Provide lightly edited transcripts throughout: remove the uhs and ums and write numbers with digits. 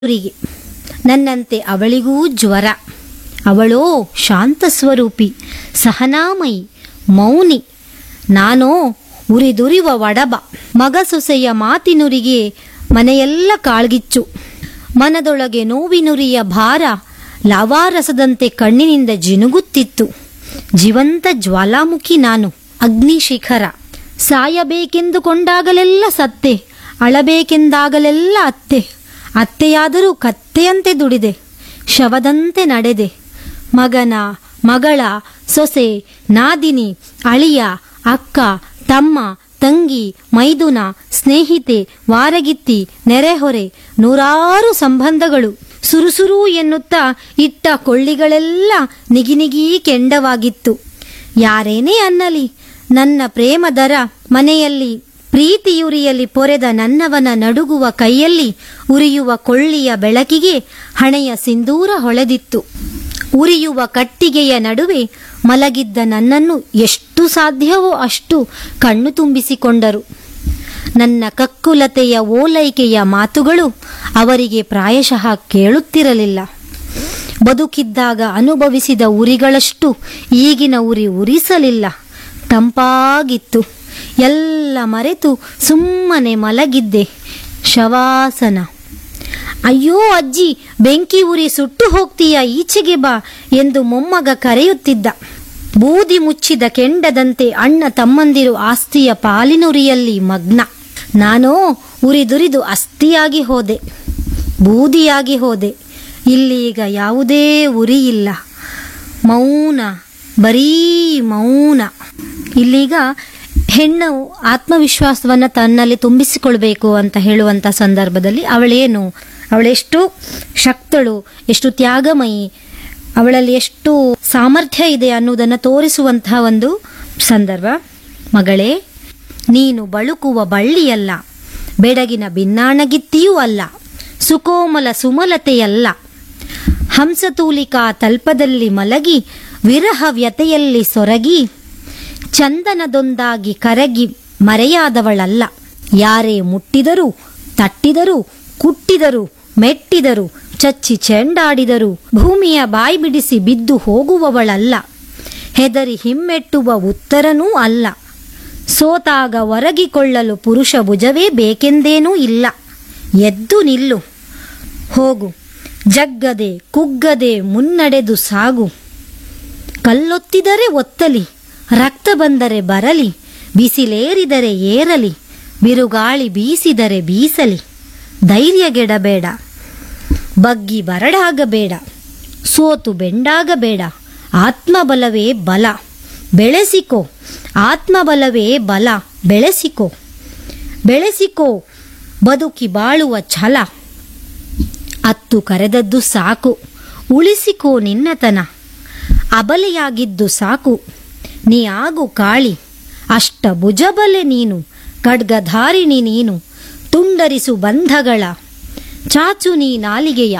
ಅವರಿಗೆ ನನ್ನಂತೆ ಅವಳಿಗೂ ಜ್ವರ. ಅವಳೋ ಶಾಂತ ಸ್ವರೂಪಿ, ಸಹನಾಮಯಿ, ಮೌನಿ. ನಾನೋ ಉರಿದುರಿವ ಒಡಬ. ಮಗ ಸೊಸೆಯ ಮಾತಿನುರಿಗೆ ಮನೆಯೆಲ್ಲ ಕಾಳ್ಗಿಚ್ಚು. ಮನದೊಳಗೆ ನೋವಿನುರಿಯ ಭಾರ ಲಾವಾರಸದಂತೆ ಕಣ್ಣಿನಿಂದ ಜಿನುಗುತ್ತಿತ್ತು. ಜೀವಂತ ಜ್ವಾಲಾಮುಖಿ ನಾನು, ಅಗ್ನಿಶಿಖರ. ಸಾಯಬೇಕೆಂದುಕೊಂಡಾಗಲೆಲ್ಲ ಸತ್ತೆ, ಅಳಬೇಕೆಂದಾಗಲೆಲ್ಲ ಅತ್ತೆ. ಅತ್ತೆಯಾದರೂ ಕತ್ತೆಯಂತೆ ದುಡಿದೆ, ಶವದಂತೆ ನಡೆದೆ. ಮಗನ, ಮಗಳ, ಸೊಸೆ, ನಾದಿನಿ, ಅಳಿಯ, ಅಕ್ಕ, ತಮ್ಮ, ತಂಗಿ, ಮೈದುನ, ಸ್ನೇಹಿತೆ, ವಾರಗಿತ್ತಿ, ನೆರೆಹೊರೆ, ನೂರಾರು ಸಂಬಂಧಗಳು ಸುರುಸುರು ಎನ್ನುತ್ತಾ ಇಟ್ಟ ಕೊಳ್ಳಿಗಳೆಲ್ಲ ನಿಗಿನಿಗಿ ಕೆಂಡವಾಗಿತ್ತು. ಯಾರೇನೇ ಅನ್ನಲಿ, ನನ್ನ ಪ್ರೇಮದರ ಮನೆಯಲ್ಲಿ ಪ್ರೀತಿಯುರಿಯಲಿ ಪೊರೆದ ನನ್ನವನ ನಡುಗುವ ಕೈಯಲ್ಲಿ ಉರಿಯುವ ಕೊಳ್ಳಿಯ ಬೆಳಕಿಗೆ ಹಣೆಯ ಸಿಂಧೂರ ಹೊಳೆದಿತ್ತು. ಉರಿಯುವ ಕಟ್ಟಿಗೆಯ ನಡುವೆ ಮಲಗಿದ್ದ ನನ್ನನ್ನು ಎಷ್ಟು ಸಾಧ್ಯವೋ ಅಷ್ಟು ಕಣ್ಣು ತುಂಬಿಸಿಕೊಂಡರು. ನನ್ನ ಕಕ್ಕುಲತೆಯ ಓಲೈಕೆಯ ಮಾತುಗಳು ಅವರಿಗೆ ಪ್ರಾಯಶಃ ಕೇಳುತ್ತಿರಲಿಲ್ಲ. ಬದುಕಿದ್ದಾಗ ಅನುಭವಿಸಿದ ಉರಿಗಳಷ್ಟು ಈಗಿನ ಉರಿ ಉರಿಸಲಿಲ್ಲ. ತಂಪಾಗಿತ್ತು. ಎಲ್ಲ ಮರೆತು ಸುಮ್ಮನೆ ಮಲಗಿದ್ದೆ. ಶವಾಸನ. ಅಯ್ಯೋ ಅಜ್ಜಿ, ಬೆಂಕಿ ಉರಿ ಸುಟ್ಟು ಹೋಗ್ತೀಯ, ಈಚೆಗೆ ಬಾ ಎಂದು ಮೊಮ್ಮಗ ಕರೆಯುತ್ತಿದ್ದ. ಬೂದಿ ಮುಚ್ಚಿದ ಕೆಂಡದಂತೆ ಅಣ್ಣ ತಮ್ಮಂದಿರು ಆಸ್ತಿಯ ಪಾಲಿನುರಿಯಲ್ಲಿ ಮಗ್ನ. ನಾನೋ ಉರಿದುರಿದು ಅಸ್ಥಿಯಾಗಿ ಹೋದೆ, ಬೂದಿಯಾಗಿ ಹೋದೆ. ಇಲ್ಲೀಗ ಯಾವುದೇ ಉರಿಯಿಲ್ಲ. ಮೌನ, ಬರೀ ಮೌನ. ಇಲ್ಲೀಗ ಹೆಣ್ಣು ಆತ್ಮವಿಶ್ವಾಸವನ್ನು ತನ್ನಲ್ಲಿ ತುಂಬಿಸಿಕೊಳ್ಬೇಕು ಅಂತ ಹೇಳುವಂಥ ಸಂದರ್ಭದಲ್ಲಿ ಅವಳೆಷ್ಟು ಶಕ್ತಳು, ಎಷ್ಟು ತ್ಯಾಗಮಯಿ, ಅವಳಲ್ಲಿ ಎಷ್ಟು ಸಾಮರ್ಥ್ಯ ಇದೆ ಅನ್ನುವುದನ್ನು ತೋರಿಸುವಂತಹ ಒಂದು ಸಂದರ್ಭ. ಮಗಳೇ, ನೀನು ಬಳುಕುವ ಬಳ್ಳಿಯಲ್ಲ, ಬೆಡಗಿನ ಭಿನ್ನಾಣಗಿತ್ತಿಯೂ ಅಲ್ಲ, ಸುಕೋಮಲ ಸುಮಲತೆಯಲ್ಲ. ಹಂಸತೂಲಿಕಾ ತಲ್ಪದಲ್ಲಿ ಮಲಗಿ ವಿರಹ ವ್ಯತೆಯಲ್ಲಿ ಸೊರಗಿ ಚಂದನದೊಂದಾಗಿ ಕರಗಿ ಮರೆಯಾದವಳಲ್ಲ. ಯಾರೇ ಮುಟ್ಟಿದರೂ, ತಟ್ಟಿದರೂ, ಕುಟ್ಟಿದರೂ, ಮೆಟ್ಟಿದರೂ, ಚಚ್ಚಿ ಚೆಂಡಾಡಿದರೂ ಭೂಮಿಯ ಬಾಯಿ ಬಿಡಿಸಿ ಬಿದ್ದು ಹೋಗುವವಳಲ್ಲ. ಹೆದರಿ ಹಿಮ್ಮೆಟ್ಟುವ ಉತ್ತರನೂ ಅಲ್ಲ. ಸೋತಾಗ ಒರಗಿಕೊಳ್ಳಲು ಪುರುಷ ಭುಜವೇ ಬೇಕೆಂದೇನೂ ಇಲ್ಲ. ಎದ್ದು ನಿಲ್ಲು, ಹೋಗು, ಜಗ್ಗದೆ ಕುಗ್ಗದೆ ಮುನ್ನಡೆದು ಸಾಗು. ಕಲ್ಲೊತ್ತಿದರೆ ಒತ್ತಲಿ, ರಕ್ತ ಬಂದರೆ ಬರಲಿ, ಬಿಸಿಲೇರಿದರೆ ಏರಲಿ, ಬಿರುಗಾಳಿ ಬೀಸಿದರೆ ಬೀಸಲಿ. ಧೈರ್ಯಗೆಡಬೇಡ, ಬಗ್ಗಿ ಬರಡಾಗಬೇಡ, ಸೋತು ಬೆಂಡಾಗಬೇಡ. ಆತ್ಮಬಲವೇ ಬಲ, ಬೆಳೆಸಿಕೋ. ಆತ್ಮಬಲವೇ ಬಲ, ಬೆಳೆಸಿಕೋ. ಬೆಳೆಸಿಕೋ ಬದುಕಿ ಬಾಳುವ ಛಲ. ಅತ್ತು ಕರೆದದ್ದು ಸಾಕು, ಉಳಿಸಿಕೋ ನಿನ್ನತನ. ಅಬಲೆಯಾಗಿದ್ದು ಸಾಕು, ನೀ ಆಗು ಕಾಳಿ. ಅಷ್ಟ ಭುಜಬಲೆ ನೀನು, ಖಡ್ಗಧಾರಿಣಿ ನೀನು. ತುಂಡರಿಸು ಬಂಧಗಳ, ಚಾಚು ನೀ ನಾಲಿಗೆಯ.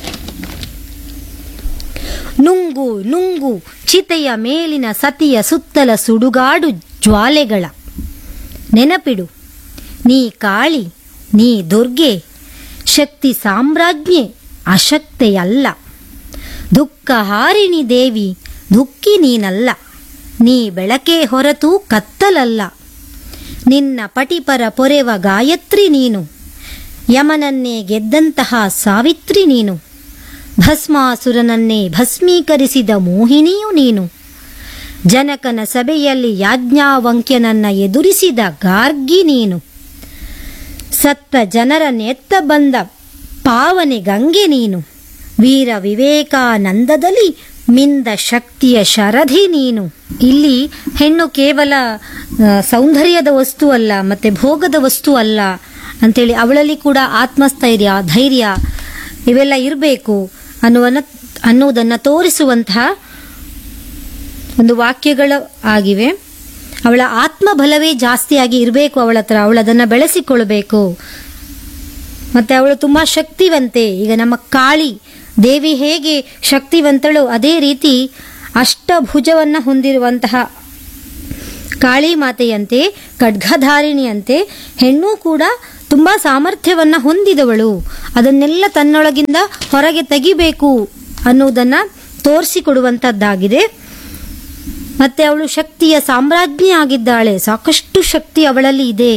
ನುಂಗು ನುಂಗು ಚಿತೆಯ ಮೇಲಿನ ಸತಿಯ ಸುತ್ತಲ ಸುಡುಗಾಡು ಜ್ವಾಲೆಗಳ. ನೆನಪಿಡು, ನೀ ಕಾಳಿ, ನೀ ದುರ್ಗೆ, ಶಕ್ತಿ ಸಾಮ್ರಾಜ್ಞೆ, ಅಶಕ್ತೆಯಲ್ಲ. ದುಃಖಹಾರಿಣಿ ದೇವಿ, ದುಃಖಿ ನೀನಲ್ಲ. ನೀ ಬೆಳಕೇ ಹೊರತು ಕತ್ತಲಲ್ಲ. ನಿನ್ನ ಪಟಿಪರ ಪೊರೆವ ಗಾಯತ್ರಿ ನೀನು. ಯಮನನ್ನೇ ಗೆದ್ದಂತಹ ಸಾವಿತ್ರಿ ನೀನು. ಭಸ್ಮಾಸುರನನ್ನೇ ಭಸ್ಮೀಕರಿಸಿದ ಮೋಹಿನಿಯು ನೀನು. ಜನಕನ ಸಭೆಯಲ್ಲಿ ಯಾಜ್ಞಾವಂಕ್ಯನನ್ನ ಎದುರಿಸಿದ ಗಾರ್ಗಿ ನೀನು. ಸತ್ತ ಜನರನ್ನೆತ್ತ ಬಂದ ಪಾವನೆ ಗಂಗೆ ನೀನು. ವೀರ ವಿವೇಕಾನಂದದಲ್ಲಿ ಮಿಂದ ಶಕ್ತಿಯ ಶರಧಿ ನೀನು. ಇಲ್ಲಿ ಹೆಣ್ಣು ಕೇವಲ ಸೌಂದರ್ಯದ ವಸ್ತು ಅಲ್ಲ, ಮತ್ತೆ ಭೋಗದ ವಸ್ತು ಅಲ್ಲ ಅಂತೇಳಿ ಅವಳಲ್ಲಿ ಕೂಡ ಆತ್ಮಸ್ಥೈರ್ಯ, ಧೈರ್ಯ ಇವೆಲ್ಲ ಇರಬೇಕು ಅನ್ನುವುದನ್ನು ತೋರಿಸುವಂತಹ ಒಂದು ವಾಕ್ಯಗಳು ಆಗಿವೆ. ಅವಳ ಆತ್ಮಬಲವೇ ಜಾಸ್ತಿಯಾಗಿ ಇರಬೇಕು ಅವಳ ಹತ್ರ, ಅವಳದನ್ನು ಬೆಳೆಸಿಕೊಳ್ಬೇಕು. ಮತ್ತೆ ಅವಳು ತುಂಬ ಶಕ್ತಿವಂತೆ. ಈಗ ನಮ್ಮ ಕಾಳಿ ದೇವಿ ಹೇಗೆ ಶಕ್ತಿವಂತಳು, ಅದೇ ರೀತಿ ಅಷ್ಟಭುಜವನ್ನು ಹೊಂದಿರುವಂತಹ ಕಾಳಿ ಮಾತೆಯಂತೆ, ಖಡ್ಗಧಾರಿಣಿಯಂತೆ ಹೆಣ್ಣು ಕೂಡ ತುಂಬಾ ಸಾಮರ್ಥ್ಯವನ್ನ ಹೊಂದಿದವಳು, ಅದನ್ನೆಲ್ಲ ತನ್ನೊಳಗಿಂದ ಹೊರಗೆ ತೆಗಿಬೇಕು ಅನ್ನುವುದನ್ನ ತೋರಿಸಿಕೊಡುವಂತದ್ದಾಗಿದೆ. ಮತ್ತೆ ಅವಳು ಶಕ್ತಿಯ ಸಾಮ್ರಾಜ್ಞಿ ಆಗಿದ್ದಾಳೆ, ಸಾಕಷ್ಟು ಶಕ್ತಿ ಅವಳಲ್ಲಿ ಇದೆ.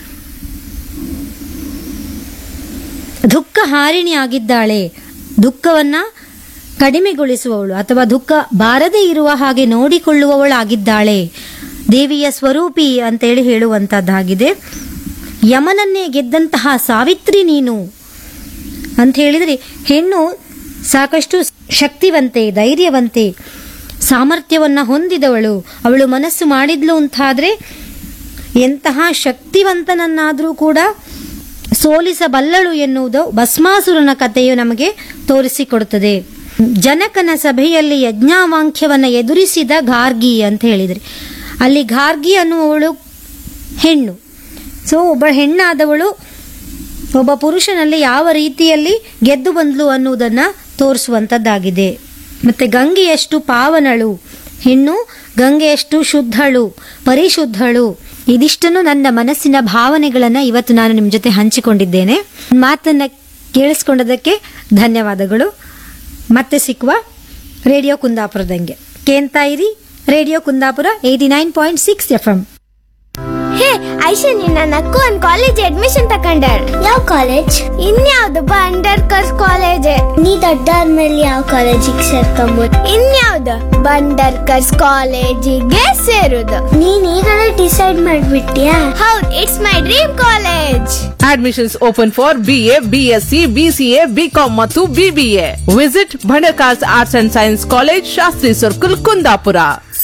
ದುಃಖ ಹಾರಿಣಿ ಆಗಿದ್ದಾಳೆ, ದುಃಖವನ್ನ ಕಡಿಮೆಗೊಳಿಸುವವಳು ಅಥವಾ ದುಃಖ ಬಾರದೇ ಇರುವ ಹಾಗೆ ನೋಡಿಕೊಳ್ಳುವವಳಾಗಿದ್ದಾಳೆ. ದೇವಿಯ ಸ್ವರೂಪಿ ಅಂತೇಳಿ ಹೇಳುವಂತದ್ದಾಗಿದೆ. ಯಮನನ್ನೇ ಗೆದ್ದಂತಹ ಸಾವಿತ್ರಿ ನೀನು ಅಂತ ಹೇಳಿದರೆ, ಹೆಣ್ಣು ಸಾಕಷ್ಟು ಶಕ್ತಿವಂತೆ, ಧೈರ್ಯವಂತೆ, ಸಾಮರ್ಥ್ಯವನ್ನ ಹೊಂದಿದವಳು. ಅವಳು ಮನಸ್ಸು ಮಾಡಿದ್ಲು ಅಂತಾದ್ರೆ ಎಂತಹ ಶಕ್ತಿವಂತನನ್ನಾದರೂ ಕೂಡ ಸೋಲಿಸಬಲ್ಲಳು ಎನ್ನುವುದು ಭಸ್ಮಾಸುರನ ಕಥೆಯು ನಮಗೆ ತೋರಿಸಿಕೊಡುತ್ತದೆ. ಜನಕನ ಸಭೆಯಲ್ಲಿ ಯಜ್ಞಾವಾಂಕ್ಯವನ್ನ ಎದುರಿಸಿದ ಗಾರ್ಗಿ ಅಂತ ಹೇಳಿದರೆ, ಅಲ್ಲಿ ಗಾರ್ಗಿ ಅನ್ನುವವಳು ಹೆಣ್ಣು. ಸೊ ಒಬ್ಬ ಹೆಣ್ಣಾದವಳು ಒಬ್ಬ ಪುರುಷನಲ್ಲಿ ಯಾವ ರೀತಿಯಲ್ಲಿ ಗೆದ್ದು ಬಂದ್ಲು ಅನ್ನುವುದನ್ನ ತೋರಿಸುವಂತದ್ದಾಗಿದೆ. ಮತ್ತೆ ಗಂಗೆಯಷ್ಟು ಪಾವನಳು ಹೆಣ್ಣು, ಗಂಗೆಯಷ್ಟು ಶುದ್ಧಳು, ಪರಿಶುದ್ಧಳು. ಇದಿಷ್ಟನ್ನು ನನ್ನ ಮನಸ್ಸಿನ ಭಾವನೆಗಳನ್ನ ಇವತ್ತು ನಾನು ನಿಮ್ಮ ಜೊತೆ ಹಂಚಿಕೊಂಡಿದ್ದೇನೆ. ಮಾತನ್ನ ಕೇಳಿಸ್ಕೊಂಡದಕ್ಕೆ ಧನ್ಯವಾದಗಳು. ಮತ್ತೆ ಸಿಕ್ಕುವ ರೇಡಿಯೋ ಕುಂದಾಪುರದಂಗೆ ಕೇಳ್ತಾ ಇರಿ. Radio Kundapura 89.6 FM. ಹೇ ಐಶಾ, ನಿನ್ನ ನಕ್ಕು ಒಂದ್ ಕಾಲೇಜ್ ಅಡ್ಮಿಷನ್ ತಕೊಂಡರ್. ಯಾವ ಕಾಲೇಜ್? ಇನ್ಯಾವ್ದು ಬಂಡರ್ಕರ್ಸ್ ಕಾಲೇಜ್. ನೀ ದೊಡ್ಡಾದ್ಮೇಲೆ ಯಾವ ಕಾಲೇಜಿಗೆ ಸೇರ್ಕೊಂಬೋದು? ಇನ್ಯಾವ್ದು ಬಂಡರ್ಕರ್ಸ್ ಕಾಲೇಜಿಗೆ ಸೇರುದು. ನೀನ್ ಈಗಲೇ ಡಿಸೈಡ್ ಮಾಡ್ಬಿಟ್ಟಿಯಾ? ಹೌದು, it's my dream college. Admissions open for BA, BSc, BCA, BCom ಮತ್ತು BBA. Visit Bhandarkars Arts and Science College, Shastri Circle, Kundapura.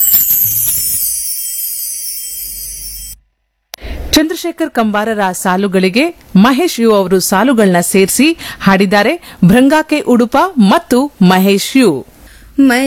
Chandrashekhar ಕಂಬಾರರ ಸಾಲುಗಳಿಗೆ Mahesh you ಅವರು ಸಾಲುಗಳನ್ನ ಸೇರಿಸಿ ಹಾಡಿದ್ದಾರೆ ಭೃಂಗಾಕೆ ಉಡುಪ ಮತ್ತು ಮಹೇಶ್ ಯು.